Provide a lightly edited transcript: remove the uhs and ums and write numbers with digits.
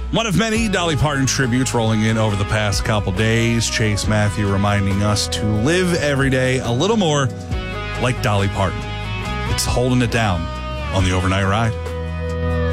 One of many Dolly Parton tributes rolling in over the past couple days. Chase Matthew reminding us to live every day a little more like Dolly Parton. It's holding it down on the overnight ride.